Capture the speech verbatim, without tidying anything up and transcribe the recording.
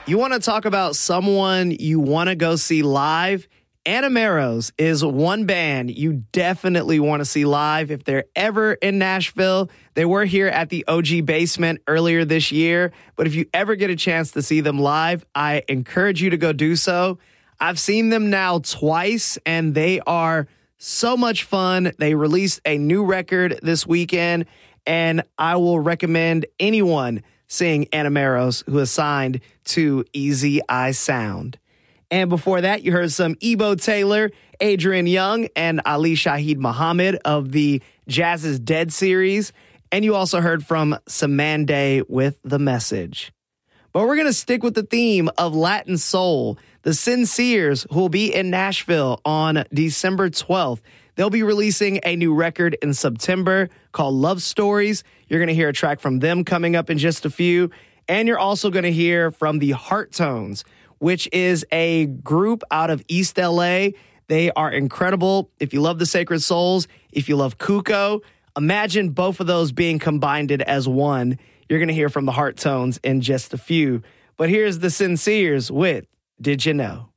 You want to talk about someone you want to go see live? Anameros is one band you definitely want to see live if they're ever in Nashville. They were here at the O G Basement earlier this year, but if you ever get a chance to see them live, I encourage you to go do so. I've seen them now twice, and they are so much fun. They released a new record this weekend, and I will recommend anyone seeing Anameros who is signed to Easy Eye Sound. And before that, you heard some Ebo Taylor, Adrian Young, and Ali Shaheed Muhammad of the Jazz is Dead series. And you also heard from Samande with The Message. But we're going to stick with the theme of Latin soul. The Sinceres, who will be in Nashville on December twelfth. They'll be releasing a new record in September called Love Stories. You're going to hear a track from them coming up in just a few. And you're also going to hear from the Heart Tones, which is a group out of East L A. They are incredible. If you love the Sacred Souls, if you love Kuko, imagine both of those being combined as one. You're going to hear from the Heart Tones in just a few. But here's the Sinceres with Did You Know?